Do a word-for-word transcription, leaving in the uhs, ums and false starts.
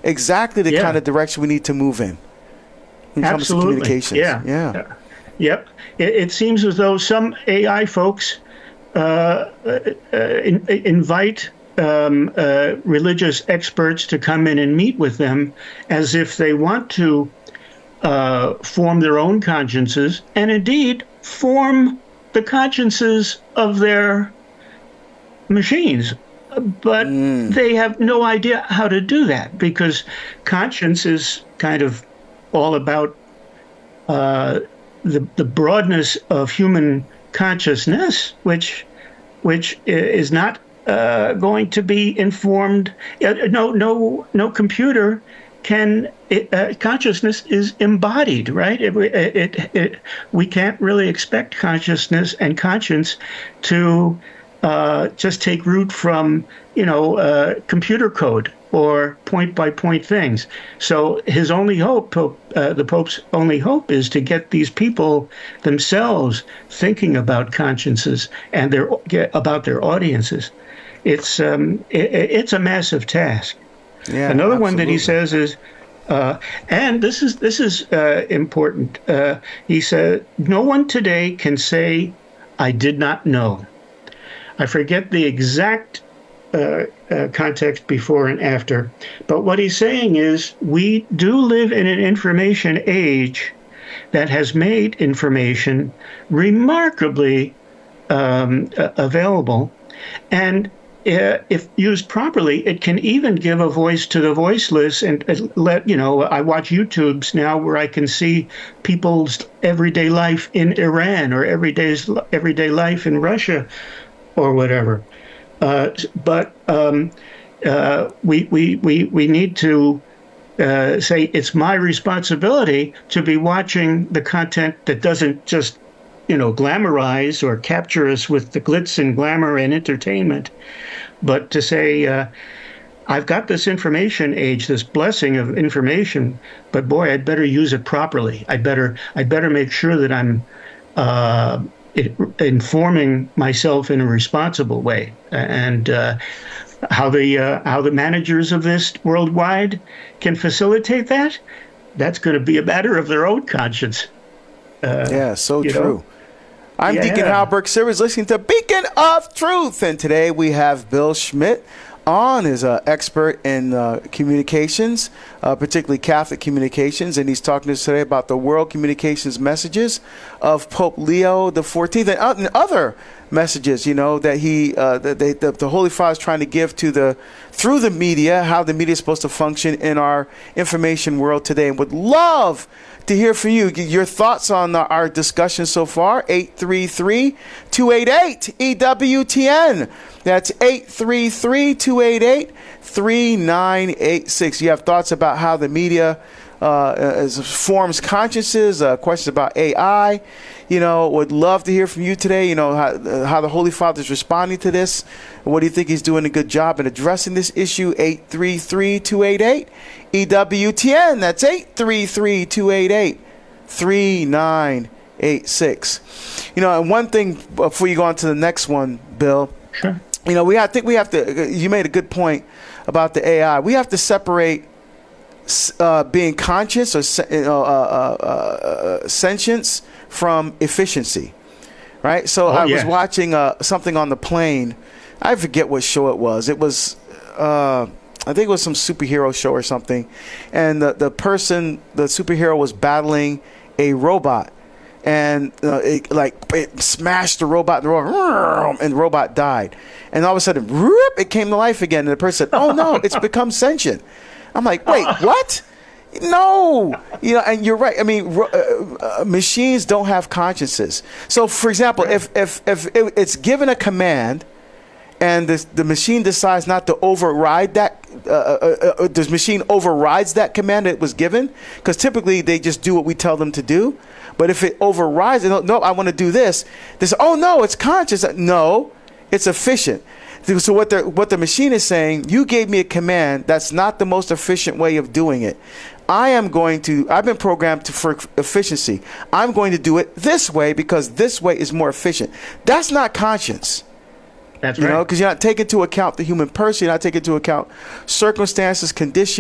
exactly the Yeah. kind of direction we need to move in when it comes to Absolutely. communications. Yeah. Yeah. Uh, Yep. It, it seems as though some A I folks uh, uh, in, invite um, uh, religious experts to come in and meet with them as if they want to uh, form their own consciences and indeed form the consciences of their machines. But they have no idea how to do that because conscience is kind of all about uh, the the broadness of human consciousness, which which i- is not uh, going to be informed. uh, No, no, no computer can. It, uh, consciousness is embodied, right? It, it, it, it, we can't really expect consciousness and conscience to uh, just take root from, you know, uh, computer code or point by point things. So his only hope, Pope, uh, the Pope's only hope, is to get these people themselves thinking about consciences and their about their audiences. It's um, it, it's a massive task. Yeah. Another one that he absolutely. says is, uh, and this is this is uh, important. Uh, he said, "No one today can say I did not know." I forget the exact uh, uh, context before and after, but what he's saying is we do live in an information age that has made information remarkably um, uh, available, and uh, if used properly, it can even give a voice to the voiceless. And uh, let you know, I watch YouTubes now where I can see people's everyday life in Iran or everyday's everyday life in Russia or whatever. Uh, but um, uh, we, we, we, we need to uh, say it's my responsibility to be watching the content that doesn't just, you know, glamorize or capture us with the glitz and glamour and entertainment, but to say, uh, I've got this information age, this blessing of information, but boy, I'd better use it properly. I'd better, I'd better make sure that I'm uh, it, informing myself in a responsible way. And uh, how the uh, how the managers of this worldwide can facilitate that, that's going to be a matter of their own conscience. Uh, Yeah, so you true. know? I'm Deacon Yeah. Halberg Sivers, listening to Beacon of Truth, and today we have Bill Schmidt on, is an expert in uh, communications, uh, particularly Catholic communications, and he's talking to us today about the world communications messages of Pope Leo the fourteenth and, uh, and other messages, you know, that he, uh, that they, the, the Holy Father is trying to give to the through the media, how the media is supposed to function in our information world today, and would love to hear from you. Your thoughts on uh, our discussion so far. eight three three, two eight eight, E W T N. That's eight three three, two eight eight, three nine eight six. You have thoughts about how the media uh, is, forms consciences, uh, questions about A I. You know, would love to hear from you today. You know, how, uh, how the Holy Father is responding to this. What do you think he's doing a good job in addressing this issue? eight three three, two eight eight, E W T N. That's eight three three, two eight eight, three nine eight six. You know, and one thing before you go on to the next one, Bill. Sure. You know, we I think we have to. You made a good point about the A I. We have to separate uh, being conscious or you know, uh, uh, uh, sentience from efficiency, right? So Oh, I yes. was watching uh, something on the plane. I forget what show it was. It was, uh, I think it was some superhero show or something, and the the person, the superhero, was battling a robot. And uh, it like it smashed the robot, and the robot, and the robot died. And all of a sudden, whoop, it came to life again. And the person said, "Oh no, it's become sentient." I'm like, "Wait, what?" No, you know, and you're right. I mean, uh, uh, machines don't have consciences. So, for example, if if if it, it's given a command, and the the machine decides not to override that, uh, uh, uh, the machine overrides that command that was given, because typically they just do what we tell them to do. But if it overrides, no, no, I want to do this. They say, oh no, it's conscious. No, it's efficient. So what the what the machine is saying, you gave me a command that's not the most efficient way of doing it. I am going to. I've been programmed to, for efficiency. I'm going to do it this way because this way is more efficient. That's not conscience. That's You right. know, because you're not taking into account the human person. You're not taking into account circumstances, conditions.